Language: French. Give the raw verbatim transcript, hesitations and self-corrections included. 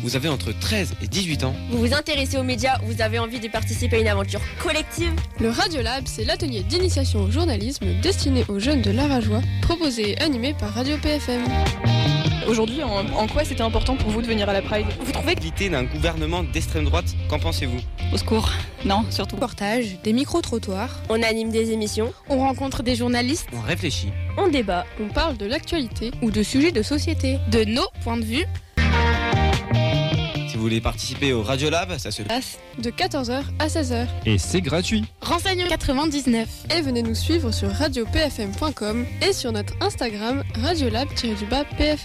vous avez entre treize et dix-huit ans. Vous vous intéressez aux médias, vous avez envie de participer à une aventure collective. Le Radiolab, c'est l'atelier d'initiation au journalisme destiné aux jeunes de l'Arajois, proposé et animé par Radio P F M. Aujourd'hui, en, en quoi c'était important pour vous de venir à la Pride ? Vous trouvez que l'idée d'un gouvernement d'extrême droite, qu'en pensez-vous ? Au secours, non, surtout. Portage, des micro-trottoirs. On anime des émissions. On rencontre des journalistes. On réfléchit. On débat. On parle de l'actualité ou de sujets de société. De nos points de vue. Si vous voulez participer au Radiolab, ça se passe de quatorze heures à seize heures. Et c'est gratuit. Renseignements quatre-vingt-dix-neuf. Et venez nous suivre sur radio p f m point com et sur notre Instagram radiolab-p f m.